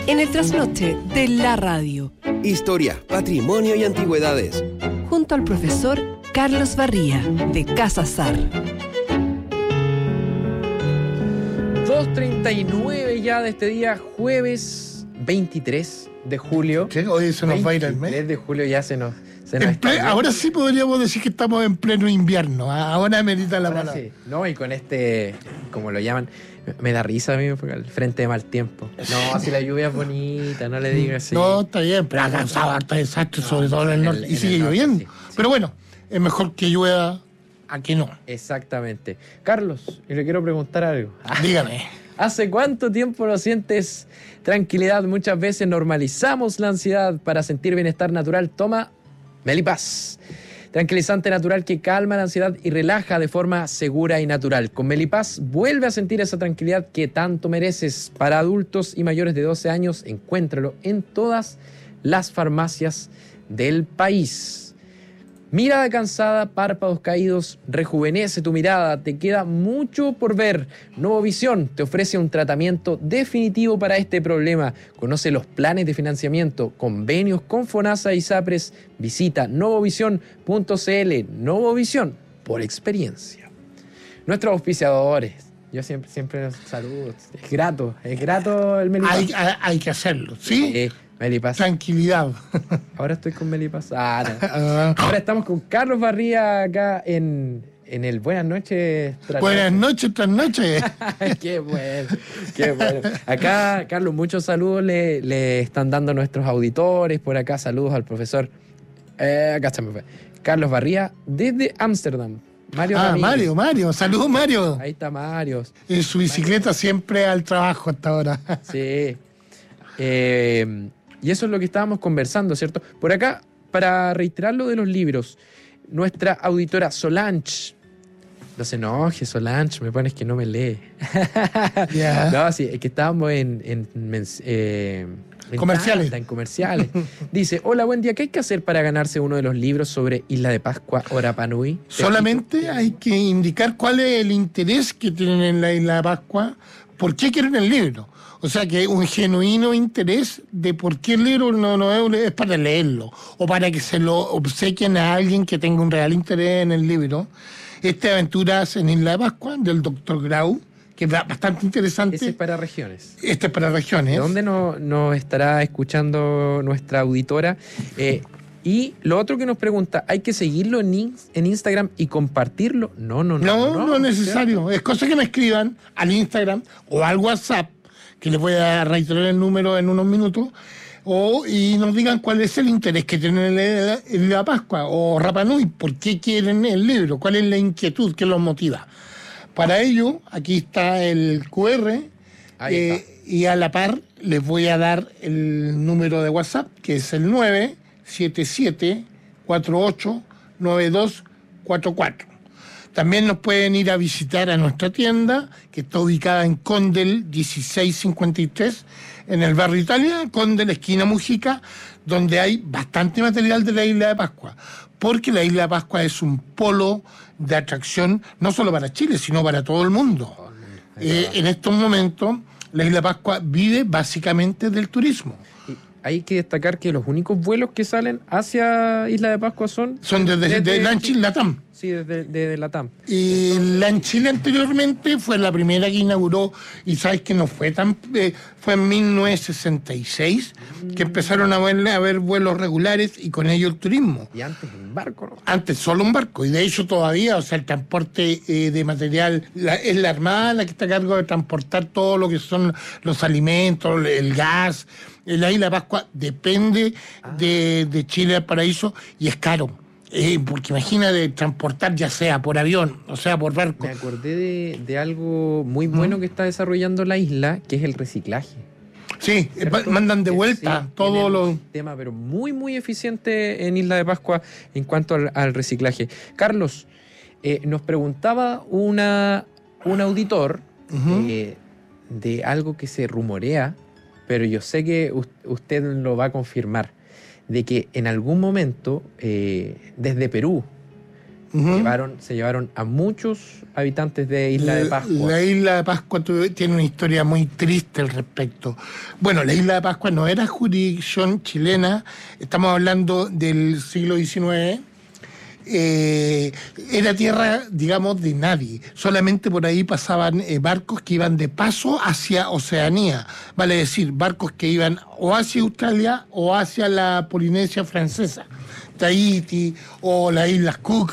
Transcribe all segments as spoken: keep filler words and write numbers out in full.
En el trasnoche de la radio. Historia, patrimonio y antigüedades. Junto al profesor Carlos Barría, de Casa Sar. dos treinta y nueve ya de este día, jueves veintitrés de julio. ¿Qué? Hoy se nos va a ir el mes. veintitrés de julio ya se nos... Se nos Ple- ahora sí podríamos decir que estamos en pleno invierno. Ahora merita la Ahora palabra. sí. No, y con este, como lo llaman, me da risa a mí porque el frente de mal tiempo. No, si la lluvia es bonita, no le digas así. No, está bien, pero ha causado harta desastre, No, sobre todo en el en norte. el- y en sigue el norte, lloviendo. sí, sí. Pero bueno, es mejor que llueva a que no. Exactamente. Carlos, y le quiero preguntar algo. Dígame. ¿Hace cuánto tiempo no sientes tranquilidad? Muchas veces normalizamos la ansiedad para sentir bienestar natural. Toma Melipaz, tranquilizante natural que calma la ansiedad y relaja de forma segura y natural. Con Melipaz vuelve a sentir esa tranquilidad que tanto mereces. Para adultos y mayores de doce años, encuéntralo en todas las farmacias del país. Mirada cansada, párpados caídos, rejuvenece tu mirada, te queda mucho por ver. Novovisión te ofrece un tratamiento definitivo para este problema. Conoce los planes de financiamiento, convenios con FONASA y SAPRES. Visita novovisión punto c l. Novovisión, por experiencia. Nuestros auspiciadores. Yo siempre, siempre saludo. Es grato, es grato el Melipaz. Hay, hay, hay que hacerlo, ¿sí? Eh, Melipaz. Tranquilidad. Ahora estoy con Melipaz. Ah, no. Ah, Ahora estamos con Carlos Barría acá en, en el Buenas noches. tras buenas noches. noches, tras noches. Qué bueno, qué bueno. Acá, Carlos, muchos saludos le, le están dando nuestros auditores. Por acá, saludos al profesor. Eh, acá está, me fue. Carlos Barría, desde Ámsterdam. Mario Ah, Ramírez. Mario, Mario. Saludos, Mario. Ahí está Mario. En su bicicleta siempre al trabajo hasta ahora. Sí. Eh, y eso es lo que estábamos conversando, ¿cierto? Por acá, para reiterar lo de los libros, nuestra auditora Solange. No se enoje, Solange, me pones que no me lee. Ya. No, sí, es que estábamos en, en, mens- eh, en Comerciales. tanda, en comerciales. Dice, hola, buen día, ¿qué hay que hacer para ganarse uno de los libros sobre Isla de Pascua o Rapa Nui? Solamente hay que indicar cuál es el interés que tienen en la Isla de Pascua, por qué quieren el libro. O sea que un genuino interés de por qué el libro no, no es, es para leerlo o para que se lo obsequien a alguien que tenga un real interés en el libro. Este Aventuras en Isla de Pascua, del doctor Grau, que es bastante interesante. Ese es para regiones. Este es para regiones. ¿De dónde nos no estará escuchando nuestra auditora? Eh, y lo otro que nos pregunta, ¿hay que seguirlo en, in- en Instagram y compartirlo? No, no, no. No, no, es necesario. Es cosa que me escriban al Instagram o al WhatsApp, que les voy a reiterar el número en unos minutos, o, y nos digan cuál es el interés que tienen en la, en la Pascua o Rapa Nui, por qué quieren el libro, cuál es la inquietud que los motiva. Para ello, aquí está el cu erre, Ahí eh, está. y a la par les voy a dar el número de WhatsApp, que es el nueve siete siete cuatro ocho nueve dos cuatro cuatro. También nos pueden ir a visitar a nuestra tienda, que está ubicada en Condel dieciséis cincuenta y tres, en el barrio Italia, Condel, esquina Mujica, donde hay bastante material de la Isla de Pascua, porque la Isla de Pascua es un polo de atracción no solo para Chile, sino para todo el mundo. Eh, en estos momentos, la Isla de Pascua vive básicamente del turismo. Y hay que destacar que los únicos vuelos que salen hacia Isla de Pascua son... Son desde, Desde- de Lanchi Latam. Sí, desde, desde la T A M. Y la en Chile anteriormente fue la primera que inauguró, y sabes que no fue tan, eh, fue en mil novecientos sesenta y seis que empezaron a ver, a ver vuelos regulares y con ello el turismo. Y antes en barco, ¿no? Antes solo un barco, y de hecho todavía, o sea, el transporte eh, de material, la- es la Armada la que está a cargo de transportar todo lo que son los alimentos, el gas. La Isla de Pascua depende de, de Chile al Paraíso y es caro. Eh, porque imagina de transportar ya sea por avión o sea por barco. Me acordé de, de algo muy bueno que está desarrollando la isla, que es el reciclaje. Sí, eh, ¿Cierto? mandan de Que vuelta sí, todo tienen lo... un tema, pero muy, muy eficiente en Isla de Pascua en cuanto al, al reciclaje. Carlos, eh, nos preguntaba una, un auditor Ujú. eh, de algo que se rumorea, pero yo sé que us- usted lo va a confirmar, de que en algún momento, eh, desde Perú, Uh-huh. llevaron, se llevaron a muchos habitantes de Isla de Pascua. La Isla de Pascua tiene una historia muy triste al respecto. Bueno, la Isla de Pascua no era jurisdicción chilena, estamos hablando del siglo diecinueve. Eh, era tierra, digamos, de nadie. Solamente por ahí pasaban eh, barcos que iban de paso hacia Oceanía. Vale decir, barcos que iban o hacia Australia o hacia la Polinesia francesa, Tahití o las Islas Cook,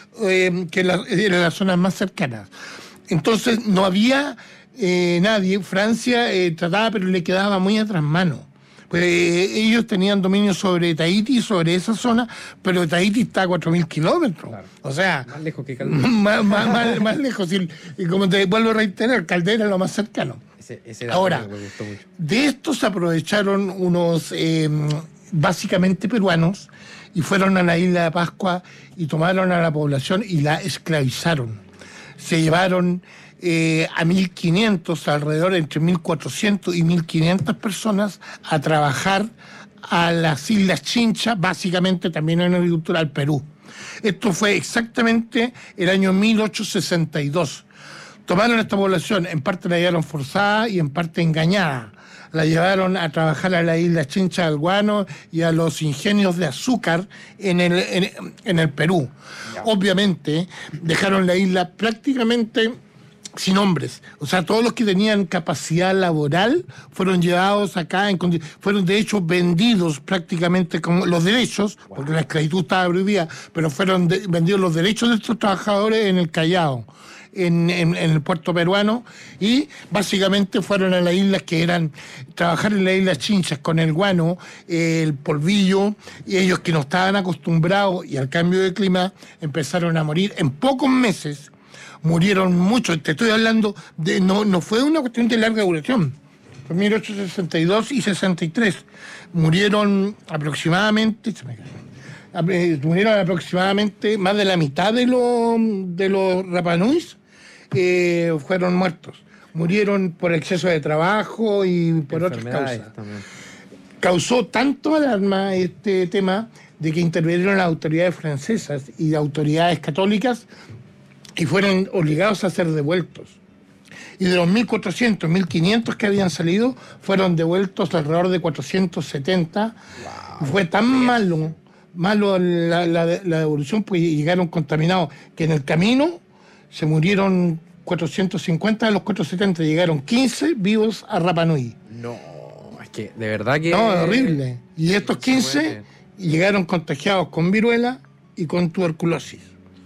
eh, que la, eran las zonas más cercanas. Entonces no había eh, nadie. Francia eh, trataba, pero le quedaba muy atrás mano. Pues ellos tenían dominio sobre Tahití, sobre esa zona, pero Tahití está a cuatro mil kilómetros. Claro. O sea, Más lejos que Caldera. más, más, más, más lejos. Y, y como te vuelvo a reiterar, Caldera es lo más cercano. Ese, ese dato Ahora, me gustó mucho. de estos se aprovecharon unos, eh, básicamente peruanos, y fueron a la Isla de Pascua y tomaron a la población y la esclavizaron. Se llevaron eh, a mil quinientos, alrededor entre mil cuatrocientos y mil quinientas personas a trabajar a las Islas Chincha, básicamente también en agricultura al Perú. Esto fue exactamente el año mil ochocientos sesenta y dos. Tomaron esta población, en parte la llevaron forzada y en parte engañada. La llevaron a trabajar a la isla Chincha del Guano y a los ingenios de azúcar en el, en, en el Perú. Obviamente, dejaron la isla prácticamente sin hombres. O sea, todos los que tenían capacidad laboral fueron llevados acá, en, fueron de hecho vendidos prácticamente como los derechos, porque la esclavitud estaba prohibida, pero fueron de, vendidos los derechos de estos trabajadores en el Callao. En, en, en el puerto peruano, y básicamente fueron a las islas que eran trabajar en las islas Chinchas con el guano, eh, el polvillo, y ellos que no estaban acostumbrados y al cambio de clima empezaron a morir en pocos meses. Murieron muchos, te estoy hablando de, no, no fue una cuestión de larga duración, fue mil ochocientos sesenta y dos y sesenta y tres, murieron aproximadamente, se me cae, murieron aproximadamente más de la mitad de los de los Rapanuis. Eh, fueron muertos. Murieron por exceso de trabajo y por otras causas. También. Causó tanto alarma este tema de que intervinieron las autoridades francesas y las autoridades católicas y fueron obligados a ser devueltos. Y de los mil cuatrocientos, mil quinientos que habían salido, fueron devueltos alrededor de cuatrocientos setenta. Wow. Fue tan malo, malo la, la, la devolución, pues llegaron contaminados, que en el camino se murieron cuatrocientos cincuenta de los cuatrocientos setenta, llegaron quince vivos a Rapa Nui. No, es que de verdad que... No, horrible. Y estos quince llegaron contagiados con viruela y con tuberculosis.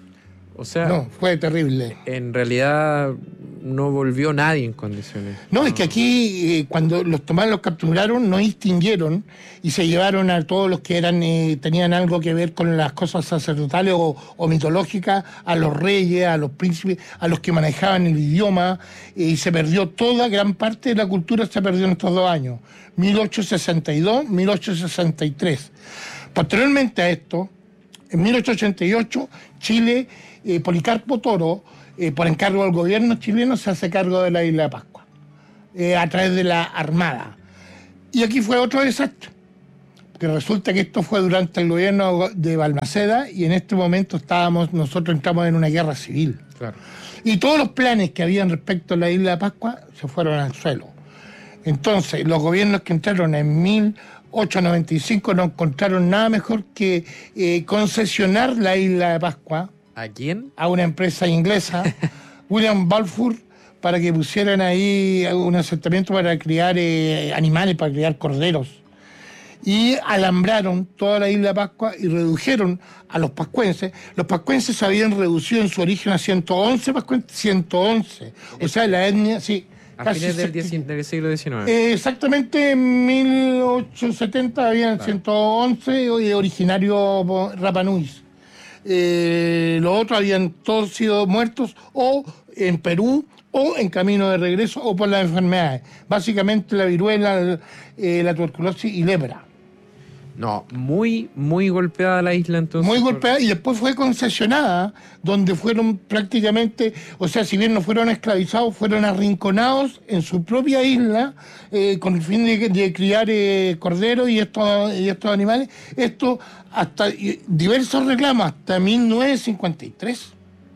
O sea... No, fue terrible. En realidad no volvió nadie en condiciones. No, no. Es que aquí eh, cuando los tomaron, los capturaron, no distinguieron y se llevaron a todos los que eran eh, tenían algo que ver con las cosas sacerdotales o, o mitológicas, a los reyes, a los príncipes, a los que manejaban el idioma, eh, y se perdió toda, gran parte de la cultura se perdió en estos dos años, mil ochocientos sesenta y dos, mil ochocientos sesenta y tres. Posteriormente a esto, en mil ochocientos ochenta y ocho, Chile, eh, Policarpo Toro, Eh, por encargo del gobierno chileno, se hace cargo de la Isla de Pascua, eh, a través de la Armada. Y aquí fue otro desastre, porque resulta que esto fue durante el gobierno de Balmaceda y en este momento estábamos, nosotros entramos en una guerra civil. Claro. Y todos los planes que habían respecto a la Isla de Pascua se fueron al suelo. Entonces, los gobiernos que entraron en mil ochocientos noventa y cinco no encontraron nada mejor que eh, concesionar la Isla de Pascua. ¿A quién? A una empresa inglesa, William Balfour, para que pusieran ahí un asentamiento para criar eh, animales, para criar corderos. Y alambraron toda la Isla de Pascua y redujeron a los pascuenses. Los pascuenses habían reducido en su origen a ciento once pascuenses, ciento once. O sea, la etnia, sí. A fines del, dieci, del siglo diecinueve. Eh, exactamente en mil ochocientos setenta habían claro. ciento once originarios Rapa Nuis. Eh, los otros habían todos sido muertos o en Perú o en camino de regreso o por las enfermedades, básicamente la viruela, eh, la tuberculosis y lepra. No, muy, muy golpeada la isla entonces. Muy por- golpeada, y después fue concesionada, donde fueron prácticamente, o sea, si bien no fueron esclavizados, fueron arrinconados en su propia isla eh, con el fin de, de criar eh, corderos y estos, y estos animales. Esto hasta y diversos reclamos, hasta mil novecientos cincuenta y tres.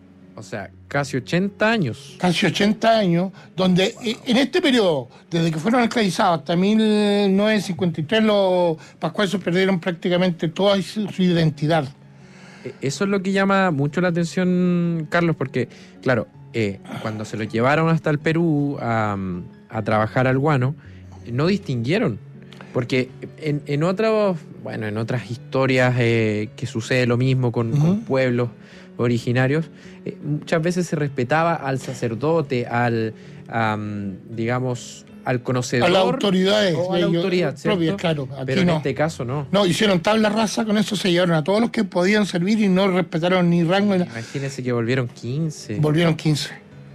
O sea, casi ochenta años. Casi ochenta años, donde eh, en este periodo, desde que fueron esclavizados hasta mil novecientos cincuenta y tres, los pascueses perdieron prácticamente toda su, su identidad. Eh, Eso es lo que llama mucho la atención, Carlos, porque, claro, eh, cuando se los llevaron hasta el Perú a, a trabajar al guano, no distinguieron. Porque en, en otros, bueno, en otras historias eh, que sucede lo mismo con, Ujú. con pueblos originarios, eh, muchas veces se respetaba al sacerdote, al, am, digamos, al conocedor. A las autoridades o a de la ellos autoridad, ¿cierto? propias, claro. Aquí Pero en no. este caso no. No, hicieron tabla rasa, con eso se llevaron a todos los que podían servir y no respetaron ni rango. Ni nada. Imagínense que volvieron quince. Volvieron quince.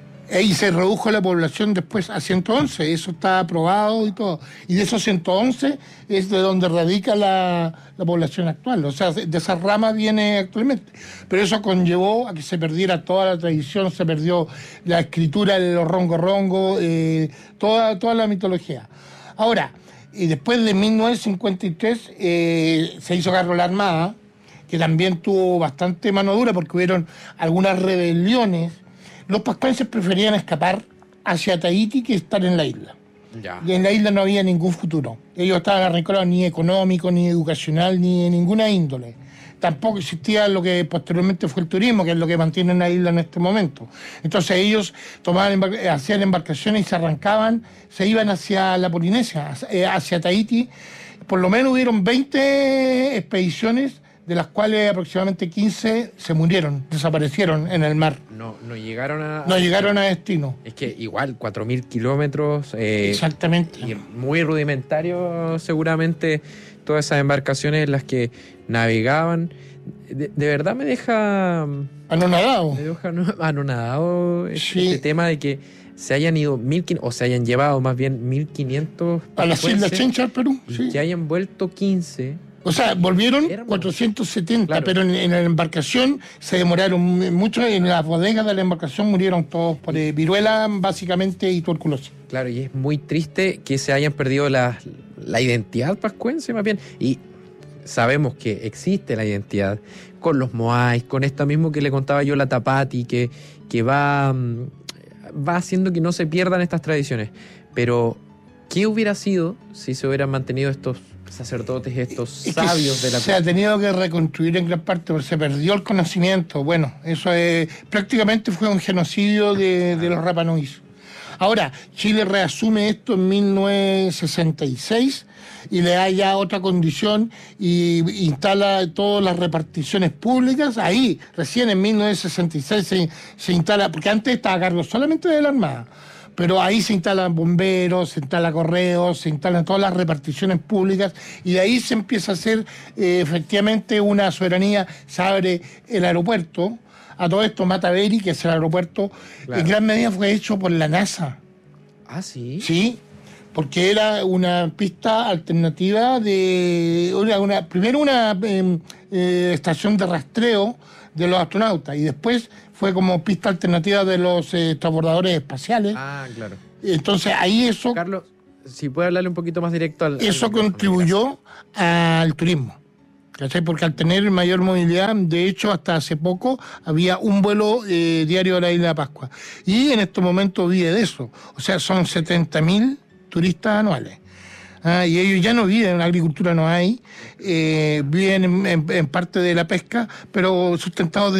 Y se redujo la población después a ciento once, eso está aprobado y todo. Y de esos ciento once es de donde radica la, la población actual, o sea, de esa rama viene actualmente. Pero eso conllevó a que se perdiera toda la tradición, se perdió la escritura de los rongo-rongo, eh, toda, toda la mitología. Ahora, y después de mil novecientos cincuenta y tres eh, se hizo cargo la Armada, que también tuvo bastante mano dura porque hubieron algunas rebeliones. Los pascuenses preferían escapar hacia Tahití que estar en la isla. Ya. Y en la isla no había ningún futuro. Ellos estaban arrinconados ni económico, ni educacional, ni de ninguna índole. Tampoco existía lo que posteriormente fue el turismo, que es lo que mantiene la isla en este momento. Entonces ellos tomaban embar- hacían embarcaciones y se arrancaban, se iban hacia la Polinesia, hacia, hacia Tahití. Por lo menos hubieron veinte expediciones, de las cuales aproximadamente quince se murieron, desaparecieron en el mar. No, no llegaron a... No llegaron a destino. Es que igual, cuatro mil kilómetros. eh, Exactamente. Y muy rudimentario seguramente todas esas embarcaciones en las que navegaban. De, de verdad me deja... Anonadado. Me deja no- anonadado este, Sí. este tema de que se hayan ido mil quinientos, o se hayan llevado más bien mil quinientos A las Islas pascuenses Chincha, al Perú. y Sí. que hayan vuelto quince. O sea, volvieron Hermoso. cuatrocientos setenta, Claro. pero en, en la embarcación se demoraron mucho. En las bodegas de la embarcación murieron todos por eh, viruela, básicamente, y tuberculosis. Claro, y es muy triste que se hayan perdido la, la identidad pascuense más bien. Y sabemos que existe la identidad con los moais, con esto mismo que le contaba yo, la tapati, que, que va, mm, va haciendo que no se pierdan estas tradiciones. Pero, ¿qué hubiera sido si se hubieran mantenido estos sacerdotes, estos Es que sabios de la se ha tenido que reconstruir en gran parte, porque se perdió el conocimiento. Bueno, eso es, prácticamente fue un genocidio de, de los Rapanuis. Ahora, Chile reasume esto en mil novecientos sesenta y seis y le da ya otra condición y instala todas las reparticiones públicas. Ahí, recién en mil novecientos sesenta y seis se, se instala, porque antes estaba a cargo solamente de la Armada, pero ahí se instalan bomberos, se instala correos, se instalan todas las reparticiones públicas y de ahí se empieza a hacer eh, efectivamente una soberanía. Se abre el aeropuerto. A todo esto, Mataveri, que es el aeropuerto, Claro. en gran medida fue hecho por la NASA. Ah, sí. Sí, porque era una pista alternativa de... Una, una- primero una eh, eh, estación de rastreo de los astronautas y después fue como pista alternativa de los eh, transbordadores espaciales. Ah, claro. Entonces ahí eso, Carlos, si puede hablarle un poquito más directo al... eso al micrófono, contribuyó al turismo. ¿Cachai? Porque al tener mayor movilidad, de hecho, hasta hace poco había un vuelo eh, diario a la isla de Pascua. Y en estos momentos vive de eso. O sea, son setenta mil turistas anuales. Ah, y ellos ya no viven, en la agricultura no hay, eh, viven en, en- en parte de la pesca, pero sustentados de